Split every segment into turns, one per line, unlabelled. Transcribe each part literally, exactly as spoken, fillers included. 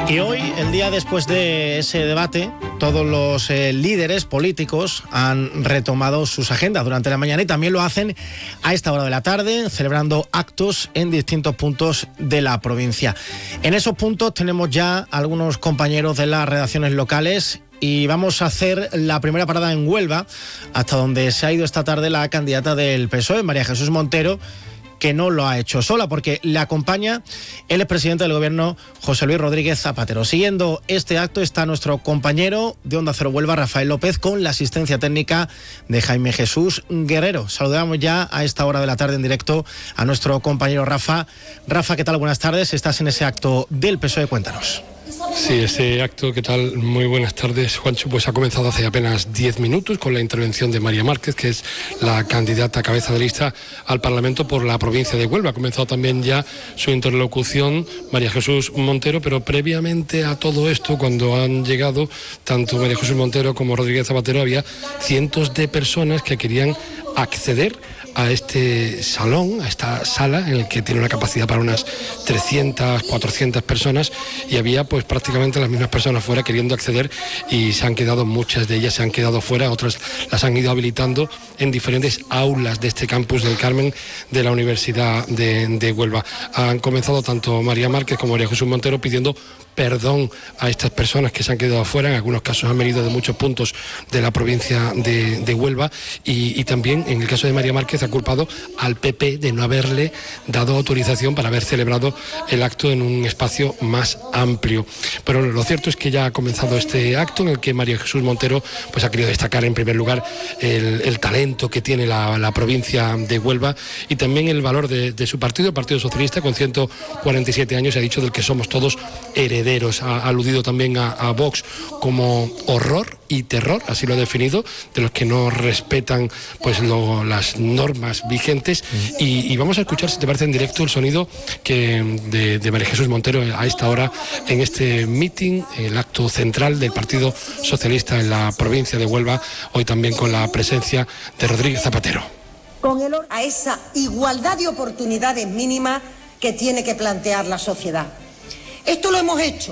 Y hoy, el día después de ese debate, todos los eh, líderes políticos han retomado sus agendas durante la mañana y también lo hacen a esta hora de la tarde, celebrando actos en distintos puntos de la provincia. En esos puntos tenemos ya algunos compañeros de las redacciones locales y vamos a hacer la primera parada en Huelva, hasta donde se ha ido esta tarde la candidata del P S O E, María Jesús Montero, que no lo ha hecho sola porque le acompaña el expresidente del gobierno, José Luis Rodríguez Zapatero. Siguiendo este acto está nuestro compañero de Onda Cero Huelva, Rafael López, con la asistencia técnica de Jaime Jesús Guerrero. Saludamos ya a esta hora de la tarde en directo a nuestro compañero Rafa. Rafa, ¿qué tal? Buenas tardes. Estás en ese acto del P S O E. Cuéntanos.
Sí, este acto, ¿qué tal? Muy buenas tardes, Juancho. Pues ha comenzado hace apenas diez minutos con la intervención de María Márquez, que es la candidata cabeza de lista al Parlamento por la provincia de Huelva. Ha comenzado también ya su interlocución María Jesús Montero, pero previamente a todo esto, cuando han llegado tanto María Jesús Montero como Rodríguez Zapatero, había cientos de personas que querían acceder a este salón, a esta sala, en el que tiene una capacidad para unas trescientas, cuatrocientas personas, y había pues prácticamente las mismas personas fuera queriendo acceder, y se han quedado, muchas de ellas se han quedado fuera, otras las han ido habilitando en diferentes aulas de este campus del Carmen de la Universidad de, de Huelva. Han comenzado tanto María Márquez como María Jesús Montero pidiendo perdón a estas personas que se han quedado afuera. En algunos casos han venido de muchos puntos de la provincia de, de Huelva, y, y también en el caso de María Márquez ha culpado al P P de no haberle dado autorización para haber celebrado el acto en un espacio más amplio. Pero lo cierto es que ya ha comenzado este acto en el que María Jesús Montero pues ha querido destacar en primer lugar el, el talento que tiene la, la provincia de Huelva y también el valor de, de su partido, el Partido Socialista, con ciento cuarenta y siete años, y ha dicho del que somos todos herederos. Ha aludido también a, a Vox como horror y terror, así lo ha definido, de los que no respetan pues lo, las normas vigentes. Mm. Y, y vamos a escuchar, si te parece, en directo el sonido que de, de María Jesús Montero a esta hora en este meeting, el acto central del Partido Socialista en la provincia de Huelva, hoy también con la presencia de Rodríguez Zapatero.
Con el a esa igualdad de oportunidades mínimas que tiene que plantear la sociedad. Esto lo hemos hecho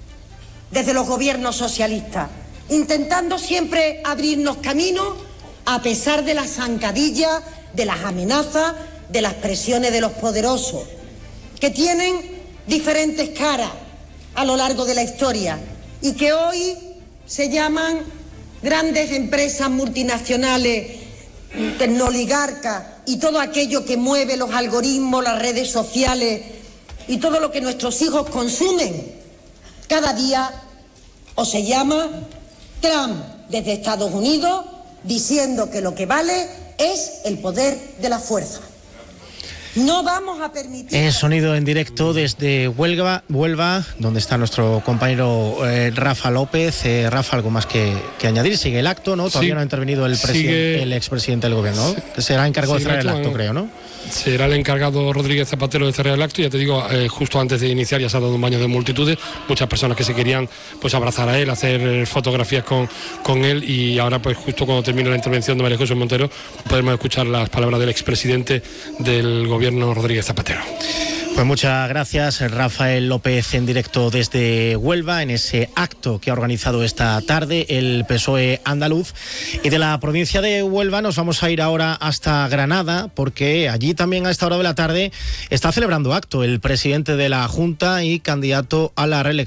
desde los gobiernos socialistas, intentando siempre abrirnos camino a pesar de las zancadillas, de las amenazas, de las presiones de los poderosos, que tienen diferentes caras a lo largo de la historia y que hoy se llaman grandes empresas multinacionales, tecnoligarcas y todo aquello que mueve los algoritmos, las redes sociales y todo lo que nuestros hijos consumen cada día, o se llama Trump desde Estados Unidos, diciendo que lo que vale es el poder de la fuerza. No vamos a permitir...
Es sonido en directo desde Huelva, Huelva donde está nuestro compañero eh, Rafa López. Eh, Rafa, algo más que, que añadir. Sigue el acto, ¿no? Todavía sí, no ha intervenido el, sigue, el expresidente del gobierno, ¿no? Que será encargado de cerrar el acto, creo, ¿no?
Será el encargado Rodríguez Zapatero de cerrar el acto. Ya te digo, eh, justo antes de iniciar ya se ha dado un baño de multitudes, muchas personas que se querían pues abrazar a él, hacer fotografías con, con él, y ahora pues justo cuando termine la intervención de María Jesús Montero podemos escuchar las palabras del expresidente del gobierno, Rodríguez Zapatero.
Pues muchas gracias, Rafael López, en directo desde Huelva, en ese acto que ha organizado esta tarde el P S O E andaluz. Y de la provincia de Huelva nos vamos a ir ahora hasta Granada, porque allí también a esta hora de la tarde está celebrando acto el presidente de la Junta y candidato a la reelección